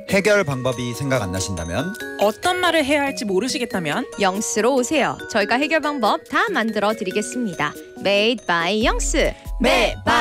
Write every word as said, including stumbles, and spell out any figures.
해결 방법이 생각 안 나신다면, 어떤 말을 해야 할지 모르시겠다면 영스로 오세요. 저희가 해결 방법 다 만들어 드리겠습니다. Made by 영스. 매바